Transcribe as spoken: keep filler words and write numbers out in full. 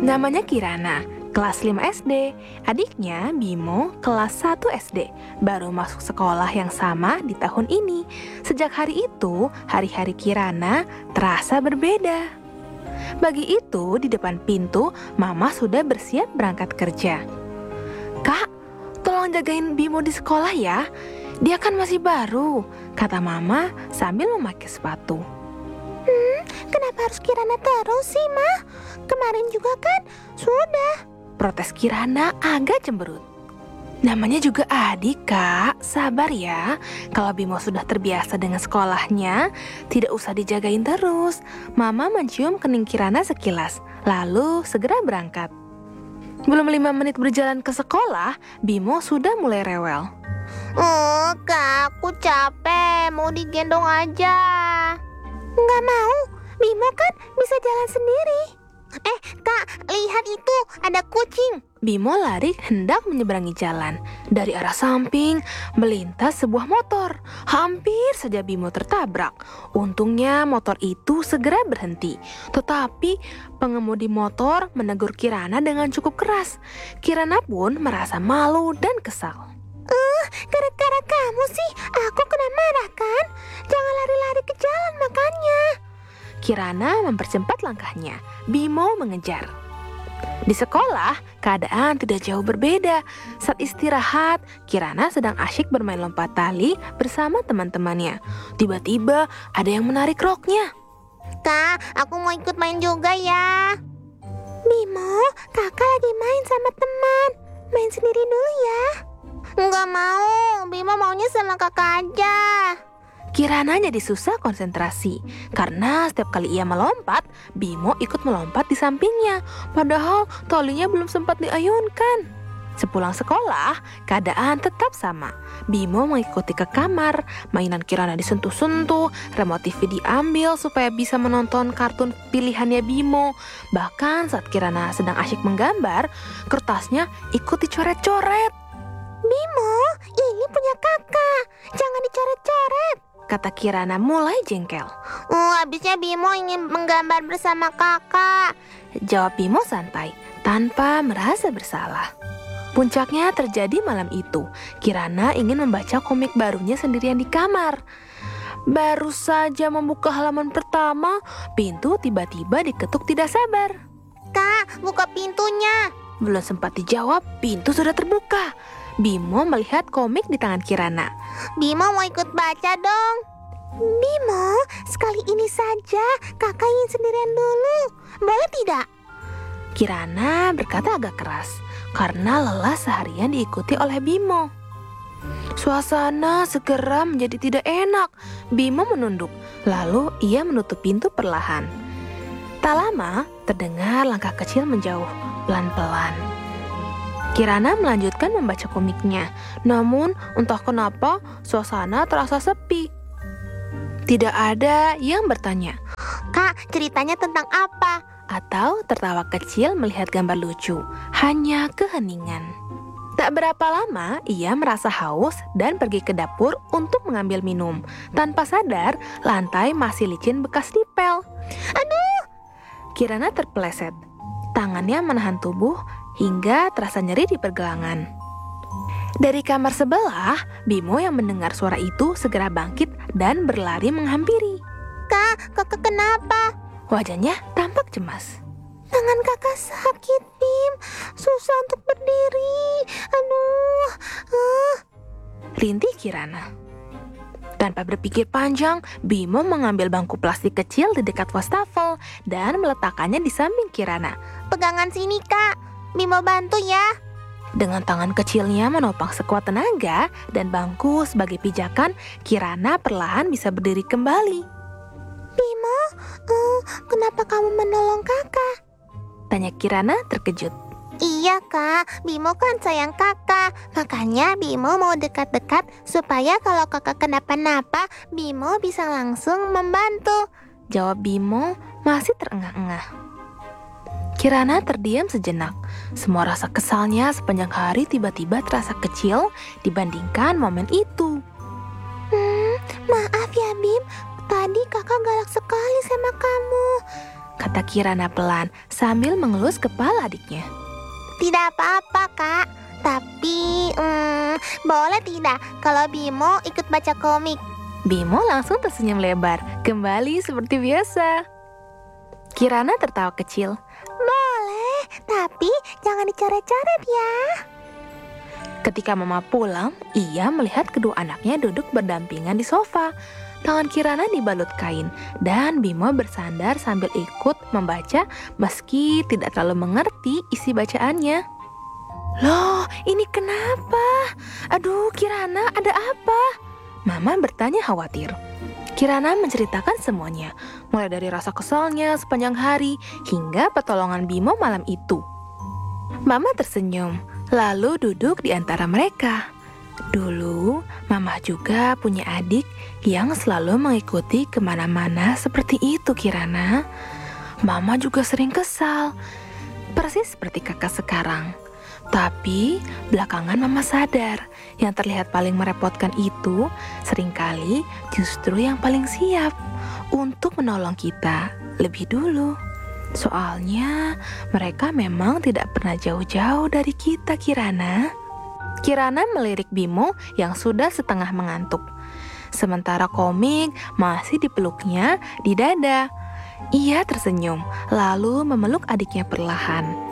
Namanya Kirana, kelas lima S D. Adiknya Bimo kelas satu S D. Baru masuk sekolah yang sama di tahun ini. Sejak hari itu, hari-hari Kirana terasa berbeda. Pagi itu, di depan pintu, Mama sudah bersiap berangkat kerja. "Kak, tolong jagain Bimo di sekolah ya. Dia kan masih baru," kata Mama sambil memakai sepatu. Hmm, kenapa harus Kirana terus sih, Ma? Kemarin juga kan sudah. Protes Kirana agak cemberut. Namanya juga adik, Kak. Sabar ya. Kalau Bimo sudah terbiasa dengan sekolahnya, tidak usah dijagain terus. Mama mencium kening Kirana sekilas, lalu segera berangkat. Belum lima menit berjalan ke sekolah, Bimo sudah mulai rewel. Oh, Kak, aku capek. Mau digendong aja. Nggak mau. Bimo kan bisa jalan sendiri. Eh, Kak, lihat itu. Ada kucing. Bimo lari hendak menyeberangi jalan. Dari arah samping, melintas sebuah motor. Hampir saja Bimo tertabrak. Untungnya motor itu segera berhenti. Tetapi pengemudi motor menegur Kirana dengan cukup keras. Kirana pun merasa malu dan kesal. Uh, gara-gara kamu sih, aku kena marah kan? Jangan lari-lari ke jalan makanya. Kirana mempercepat langkahnya. Bimo mengejar. Di sekolah, keadaan tidak jauh berbeda. Saat istirahat, Kirana sedang asyik bermain lompat tali bersama teman-temannya. Tiba-tiba ada yang menarik roknya. Kak, aku mau ikut main juga ya. Bimo, kakak lagi main sama teman. Main sendiri dulu ya. Nggak mau, Bimo maunya sama kakak aja. Kirana jadi susah konsentrasi karena setiap kali ia melompat, Bimo ikut melompat di sampingnya. Padahal talinya belum sempat diayunkan. Sepulang sekolah, keadaan tetap sama. Bimo mengikuti ke kamar, mainan Kirana disentuh-sentuh, remote T V diambil supaya bisa menonton kartun pilihannya Bimo. Bahkan saat Kirana sedang asyik menggambar, kertasnya ikut dicoret-coret. Bimo, ini punya kakak. Jangan dicoret-coret, kata Kirana mulai jengkel. Oh, habisnya Bimo ingin menggambar bersama kakak, jawab Bimo santai, tanpa merasa bersalah. Puncaknya terjadi malam itu. Kirana ingin membaca komik barunya sendirian di kamar. Baru saja membuka halaman pertama, pintu tiba-tiba diketuk tidak sabar. Kak, buka pintunya. Belum sempat dijawab, pintu sudah terbuka. Bimo melihat komik di tangan Kirana. Bimo mau ikut baca dong. Bimo, sekali ini saja kakak ingin sendirian dulu. Boleh tidak? Kirana berkata agak keras karena lelah seharian diikuti oleh Bimo. Suasana segera menjadi tidak enak. Bimo menunduk, lalu ia menutup pintu perlahan. Tak lama, terdengar langkah kecil menjauh, pelan-pelan. Kirana melanjutkan membaca komiknya, namun entah kenapa suasana terasa sepi. Tidak ada yang bertanya, Kak, ceritanya tentang apa? Atau tertawa kecil melihat gambar lucu, hanya keheningan. Tak berapa lama, ia merasa haus dan pergi ke dapur untuk mengambil minum. Tanpa sadar, lantai masih licin bekas dipel. Aduh! Kirana terpeleset. Tangannya menahan tubuh hingga terasa nyeri di pergelangan. Dari kamar sebelah, Bimo yang mendengar suara itu segera bangkit dan berlari menghampiri. Kak, kakak kenapa? Wajahnya tampak cemas. Tangan kakak sakit, Bim. Susah untuk berdiri. Aduh. Uh. Rintih Kirana. Tanpa berpikir panjang, Bimo mengambil bangku plastik kecil di dekat wastafel dan meletakkannya di samping Kirana. Pegangan sini, Kak. Bimo bantu ya. Dengan tangan kecilnya menopang sekuat tenaga dan bangku sebagai pijakan, Kirana perlahan bisa berdiri kembali. Bimo, uh, kenapa kamu menolong kakak? Tanya Kirana terkejut. Iya, Kak. Bimo kan sayang kakak. Makanya Bimo mau dekat-dekat supaya kalau kakak kenapa-napa, Bimo bisa langsung membantu. Jawab Bimo masih terengah-engah. Kirana terdiam sejenak. Semua rasa kesalnya sepanjang hari tiba-tiba terasa kecil dibandingkan momen itu. Hmm, maaf ya, Bim. Tadi kakak galak sekali sama kamu. kata Kirana pelan sambil mengelus kepala adiknya. Tidak apa-apa, Kak. Tapi, hmm, boleh tidak kalau Bimo ikut baca komik? Bimo langsung tersenyum lebar, kembali seperti biasa. Kirana tertawa kecil. Boleh, tapi jangan dicoret-coret ya. Ketika Mama pulang, ia melihat kedua anaknya duduk berdampingan di sofa. Tangan Kirana dibalut kain, dan Bimo bersandar sambil ikut membaca meski tidak terlalu mengerti isi bacaannya. Loh, ini kenapa? Aduh, Kirana, ada apa? Mama bertanya khawatir. Kirana menceritakan semuanya, mulai dari rasa kesalnya sepanjang hari hingga pertolongan Bimo malam itu. Mama tersenyum, lalu duduk di antara mereka. Dulu, Mama juga punya adik yang selalu mengikuti kemana-mana seperti itu, Kirana. Mama juga sering kesal, persis seperti kakak sekarang. Tapi belakangan Mama sadar, yang terlihat paling merepotkan itu seringkali justru yang paling siap untuk menolong kita lebih dulu. Soalnya mereka memang tidak pernah jauh-jauh dari kita, Kirana. Kirana melirik Bimo yang sudah setengah mengantuk. Sementara komik masih dipeluknya di dada. Ia tersenyum, lalu memeluk adiknya perlahan.